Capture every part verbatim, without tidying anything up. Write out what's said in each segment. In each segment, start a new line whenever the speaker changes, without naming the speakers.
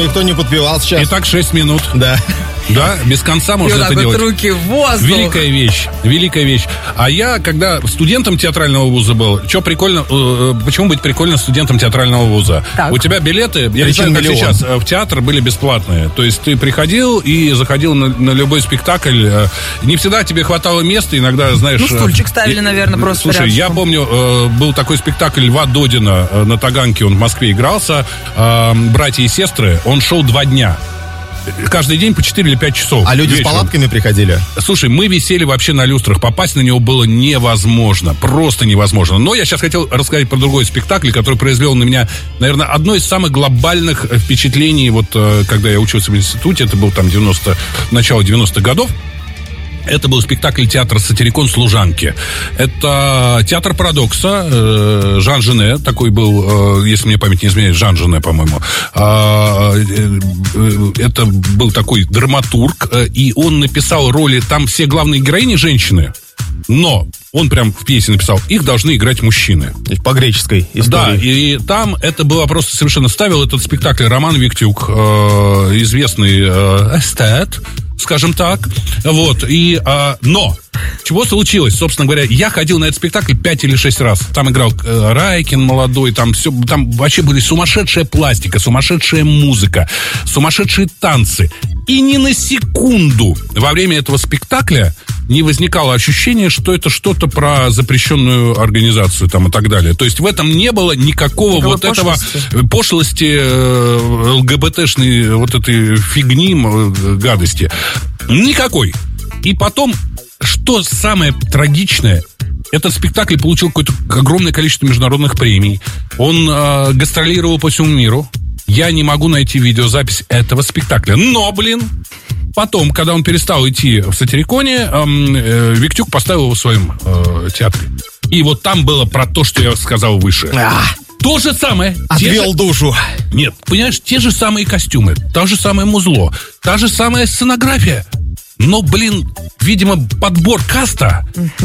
никто не подпевал сейчас.
Итак, шесть минут.
Да.
Да, без конца можно
и
это
вот
делать.
Руки в воздух.
Великая вещь, великая вещь. А я, когда студентом театрального вуза был, что прикольно, э, почему быть прикольно студентом театрального вуза?
Так.
У тебя билеты, я не знаю, как сейчас, в театр были бесплатные. То есть ты приходил и заходил на, на любой спектакль. Не всегда тебе хватало места, иногда, знаешь...
Ну, стульчик ставили,
э,
наверное, просто
Слушай,
рядышком.
я помню, э, был такой спектакль Льва Додина э, на Таганке, он в Москве игрался, э, «Братья и сестры», он шел два дня. Каждый день по четыре или пять часов.
А люди
вечером.
с палатками приходили?
Слушай, мы висели вообще на люстрах. Попасть на него было невозможно. Просто невозможно. Но я сейчас хотел рассказать про другой спектакль, который произвел на меня, наверное, одно из самых глобальных впечатлений. Вот когда я учился в институте, это был там девяносто, начало девяностых годов. Это был спектакль театра «Сатирикон. Служанки». Это театр парадокса. Э, Жан Жене, такой был, э, если мне память не изменяет, Жан Жене, по-моему. Э, э, это был такой драматург, э, и он написал роли, там все главные героини женщины, но он прям в пьесе написал, их должны играть мужчины.
По греческой истории.
Да, и там это было просто совершенно... Ставил этот спектакль Роман Виктюк, э, известный э, эстет, скажем так. Вот, и... Э, но... Чего случилось? Собственно говоря, я ходил на этот спектакль пять или шесть раз. Там играл э, Райкин молодой, там все, там вообще были сумасшедшая пластика, сумасшедшая музыка, сумасшедшие танцы. И ни на секунду во время этого спектакля не возникало ощущения, что это что-то про запрещенную организацию там и так далее. То есть в этом не было никакого Никакой вот пошлости. этого пошлости, э, ЛГБТшной вот этой фигни, э, гадости. Никакой. И потом, что самое трагичное, этот спектакль получил какое-то огромное количество международных премий. Он э, гастролировал по всему миру. Я не могу найти видеозапись этого спектакля. Но, блин, потом, когда он перестал идти в Сатириконе, э, э, Виктюк поставил его в своем э, театре. И вот там было про то, что я сказал выше.
А,
То же самое.
отвел
же...
душу.
Нет, понимаешь, те же самые костюмы, то же самое музло, та же самая сценография. Но, блин, видимо, подбор каста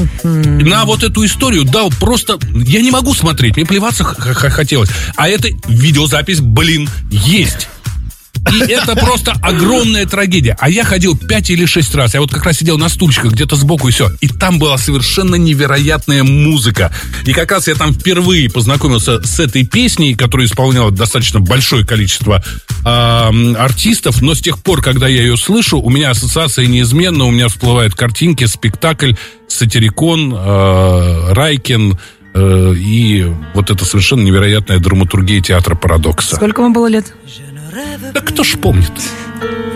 на вот эту историю дал просто... Я не могу смотреть, мне плеваться х- х- хотелось. А эта видеозапись, блин, есть. И это просто огромная трагедия. А я ходил пять или шесть раз. Я вот как раз сидел на стульчиках где-то сбоку и все. И там была совершенно невероятная музыка. И как раз я там впервые познакомился с этой песней, которую исполняло достаточно большое количество э, артистов. Но с тех пор, когда я ее слышу, у меня ассоциация неизменна. У меня всплывают картинки, спектакль, Сатирикон, э, Райкин э, и вот эта совершенно невероятная драматургия театра парадокса.
Сколько вам было лет?
Да кто ж помнит?